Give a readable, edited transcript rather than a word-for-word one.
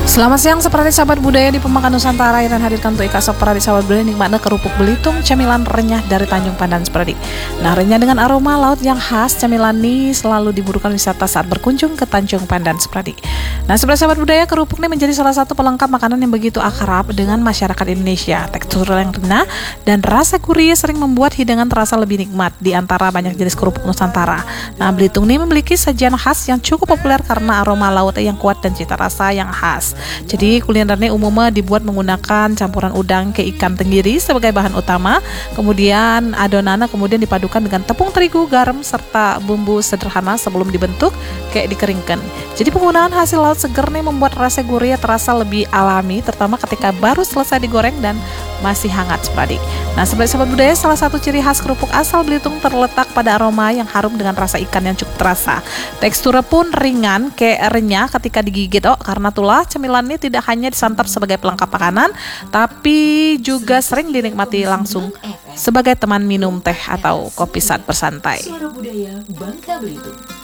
Selamat siang seperti sahabat budaya di Pemakan Nusantara yang hadirkan untuk Ika seperti sahabat budaya nikmatnya kerupuk belitung camilan renyah dari Tanjung Pandan seperti. Nah, renyah dengan aroma laut yang khas, camilan ini selalu dibutuhkan wisata saat berkunjung ke Tanjung Pandan seperti. Nah, seperti sahabat budaya, kerupuk ini menjadi salah satu pelengkap makanan yang begitu akrab dengan masyarakat Indonesia. Tekstur yang renyah dan rasa gurih sering membuat hidangan terasa lebih nikmat di antara banyak jenis kerupuk Nusantara. Nah, Belitung ini memiliki sajian khas yang cukup populer karena aroma laut yang kuat dan cita rasa yang khas. Jadi kulinernya umumnya dibuat menggunakan campuran udang ke ikan tenggiri sebagai bahan utama. Kemudian adonannya kemudian dipadukan dengan tepung terigu, garam serta bumbu sederhana sebelum dibentuk kayak dikeringkan. Jadi penggunaan hasil laut seger nih membuat rasa gurih terasa lebih alami, terutama ketika baru selesai digoreng dan masih hangat seperti. Nah, sebagai sahabat budaya, salah satu ciri khas kerupuk asal Belitung terletak pada aroma yang harum dengan rasa ikan yang cukup terasa. Teksturnya pun ringan, kayak renyah ketika digigit. Karena itulah camilan ini tidak hanya disantap sebagai pelengkap makanan, tapi juga sering dinikmati langsung sebagai teman minum teh atau kopi saat bersantai. Suara Budaya Bangka Belitung.